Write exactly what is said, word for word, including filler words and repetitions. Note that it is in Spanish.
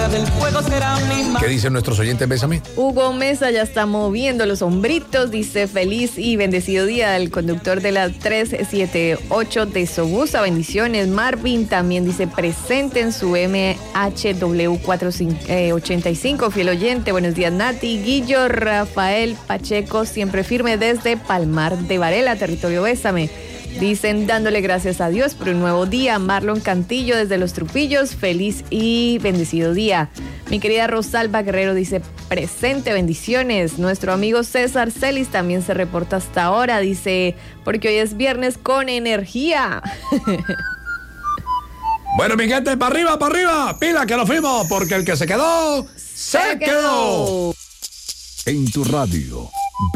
llama del fuego será mi mar. ¿Qué dicen nuestros oyentes, Bésame? Hugo Mesa ya está moviendo los hombritos, dice feliz y bendecido día al conductor de la trescientos setenta y ocho de Sobusa, bendiciones. Marvin también dice presente en su M H W cuatrocientos ochenta y cinco, fiel oyente, buenos días Nati. Guillo Rafael Pacheco, siempre firme desde Palmar de Varela, territorio Bésame. Dicen dándole gracias a Dios por un nuevo día. Marlon Cantillo desde Los Trupillos, feliz y bendecido día. Mi querida Rosalba Guerrero dice presente, bendiciones. Nuestro amigo César Celis también se reporta hasta ahora, dice porque hoy es viernes con energía. Bueno, mi gente, para arriba, para arriba, pila que nos fuimos, porque el que se quedó, se, se quedó. quedó. En tu radio.